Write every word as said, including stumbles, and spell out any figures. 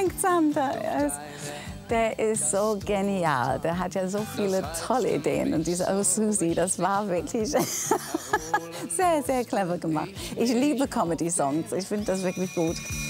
Dank, Sander. Der ist so genial. Der hat ja so viele tolle Ideen. Und diese Oh Susie, das war wirklich sehr, sehr clever gemacht. Ich liebe Comedy-Songs. Ich finde das wirklich gut.